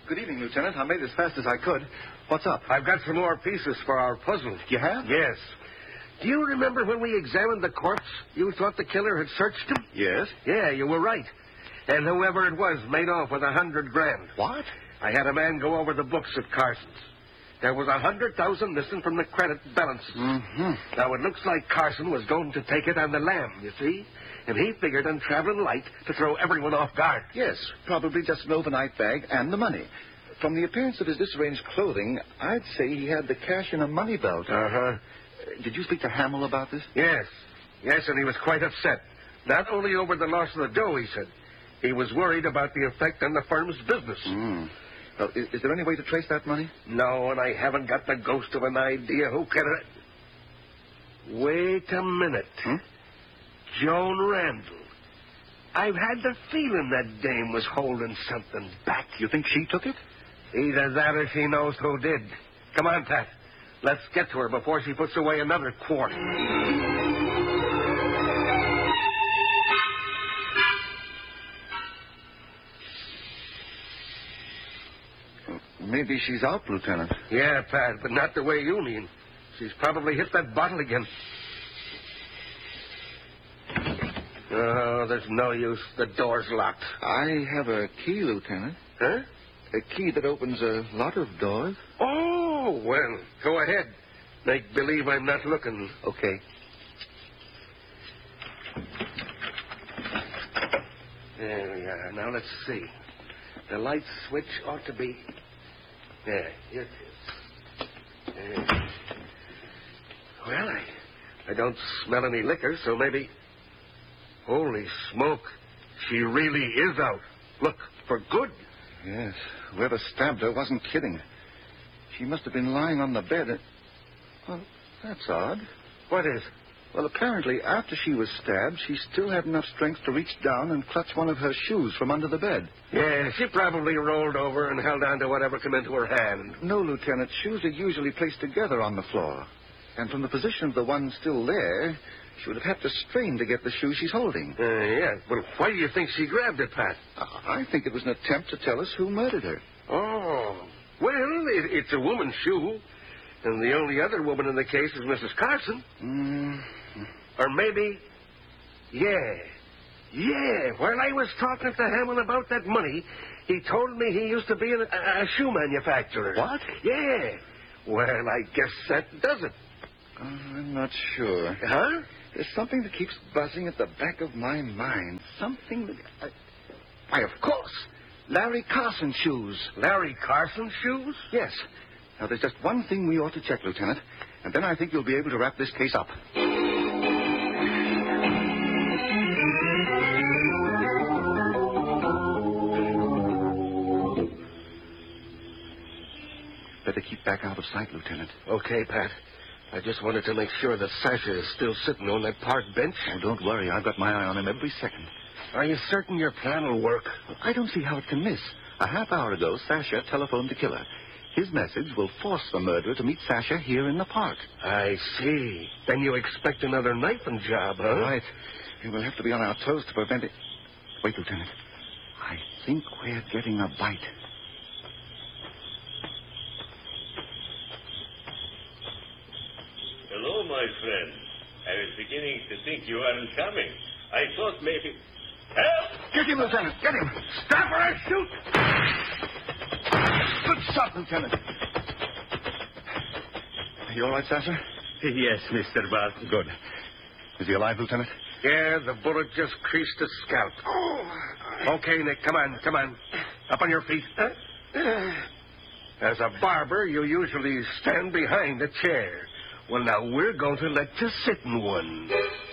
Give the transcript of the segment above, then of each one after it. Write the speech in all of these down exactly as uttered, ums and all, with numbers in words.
Good evening, Lieutenant. I made as fast as I could. What's up? I've got some more pieces for our puzzle. You have? Yes. Do you remember when we examined the corpse? You thought the killer had searched him? Yes. Yeah, you were right. And whoever it was made off with a hundred grand. What? I had a man go over the books at Carson's. There was a hundred thousand missing from the credit balances. Mm-hmm. Now, it looks like Carson was going to take it on the lam, you see? And he figured on traveling light to throw everyone off guard. Yes, probably just an overnight bag and the money. From the appearance of his disarranged clothing, I'd say he had the cash in a money belt. Uh-huh. Did you speak to Hamill about this? Yes. Yes, and he was quite upset. Not only over the loss of the dough, he said. He was worried about the effect on the firm's business. Mm. Well, is, is there any way to trace that money? No, and I haven't got the ghost of an idea. Who can I... Wait a minute. Hmm? Joan Randall. I've had the feeling that dame was holding something back. You think she took it? Either that or she knows who did. Come on, Pat. Let's get to her before she puts away another quart. Maybe she's out, Lieutenant. Yeah, Pat, but not the way you mean. She's probably hit that bottle again. Oh, there's no use. The door's locked. I have a key, Lieutenant. Huh? A key that opens a lot of doors. Oh, well, go ahead. Make believe I'm not looking. Okay. There we are. Now, let's see. The light switch ought to be... There, here it is. There. Well, I, I don't smell any liquor, so maybe... Holy smoke. She really is out. Look, for good. Yes. Whoever stabbed her wasn't kidding. She must have been lying on the bed and... Well, that's odd. What is? Well, apparently, after she was stabbed, she still had enough strength to reach down and clutch one of her shoes from under the bed. Yeah, she probably rolled over and held on to whatever came into her hand. No, Lieutenant. Shoes are usually placed together on the floor. And from the position of the one still there, she would have had to strain to get the shoe she's holding. Uh, yeah. Well, why do you think she grabbed it, Pat? I think it was an attempt to tell us who murdered her. Oh. Well, it, it's a woman's shoe. And the only other woman in the case is Missus Carson. Mm. Or maybe... Yeah. Yeah. While I was talking to Hammond about that money, he told me he used to be a, a shoe manufacturer. What? Yeah. Well, I guess that does it. Uh, I'm not sure. Huh? There's something that keeps buzzing at the back of my mind. Something that... I... Why, of course. Larry Carson shoes. Larry Carson shoes? Yes. Now, there's just one thing we ought to check, Lieutenant, and then I think you'll be able to wrap this case up. Better keep back out of sight, Lieutenant. Okay, Pat. I just wanted to make sure that Sasha is still sitting on that park bench. Oh, don't worry. I've got my eye on him every second. Are you certain your plan will work? I don't see how it can miss. A half hour ago, Sasha telephoned the killer. His message will force the murderer to meet Sasha here in the park. I see. Then you expect another knifing job, huh? Right. We will have to be on our toes to prevent it. Wait, Lieutenant. I think we're getting a bite. Hello, my friend. I was beginning to think you weren't coming. I thought maybe... Help! Get him, Lieutenant. Get him. Stop or I shoot! Good shot, Lieutenant. Are you all right, Sasha? Yes, Mister Barton. Good. Is he alive, Lieutenant? Yeah, the bullet just creased his scalp. Okay, Nick, come on, come on. Up on your feet. As a barber, you usually stand behind a chair. Well, now we're going to let you sit in one.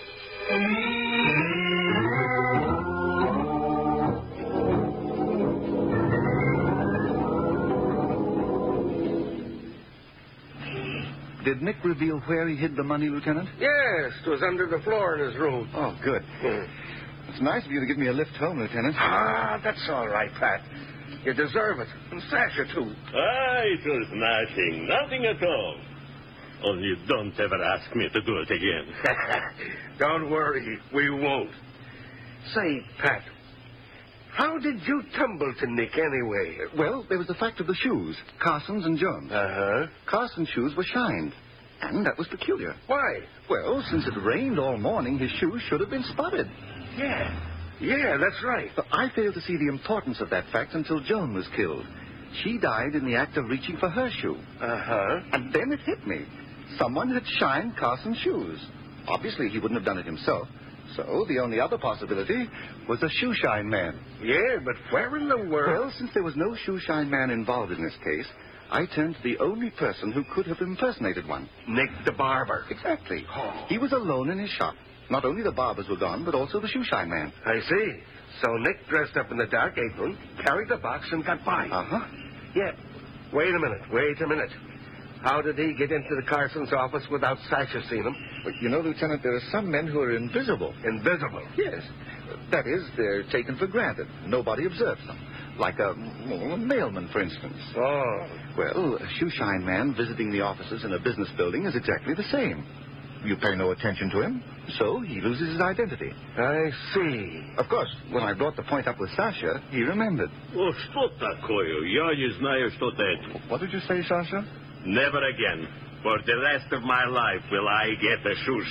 Did Nick reveal where he hid the money, Lieutenant? Yes, it was under the floor in his room. Oh, good. It's nice of you to give me a lift home, Lieutenant. Ah, that's all right, Pat. You deserve it. And Sasha, too. Ah, it was nothing. Nothing at all. Only don't ever ask me to do it again. Don't worry. We won't. Say, Pat, How did you tumble to Nick anyway? Well, there was the fact of the shoes, Carson's and Jones. Uh-huh. Carson's shoes were shined, and that was peculiar. Why? Well, since it rained all morning, his shoes should have been spotted. Yeah. Yeah, that's right. But I failed to see the importance of that fact until Joan was killed. She died in the act of reaching for her shoe. Uh-huh. And then it hit me. Someone had shined Carson's shoes. Obviously, he wouldn't have done it himself. So the only other possibility was a shoe shine man. Yeah, but where in the world? Well, since there was no shoe shine man involved in this case, I turned to the only person who could have impersonated one. Nick the barber. Exactly. Oh. He was alone in his shop. Not only the barbers were gone, but also the shoe shine man. I see. So Nick dressed up in the dark apron, carried the box, and got by. Uh-huh. Yeah. Wait a minute. Wait a minute. How did he get into the Carson's office without Sasha seeing him? But you know, Lieutenant, there are some men who are invisible. Invisible. Yes. That is, they're taken for granted. Nobody observes them. Like a, well, a mailman, for instance. Oh. Well, a shoe shine man visiting the offices in a business building is exactly the same. You pay no attention to him, so he loses his identity. I see. Of course, when I brought the point up with Sasha, he remembered. Oh, что такое? Я не знаю, что это. What did you say, Sasha? Never again. For the rest of my life will I get a shoe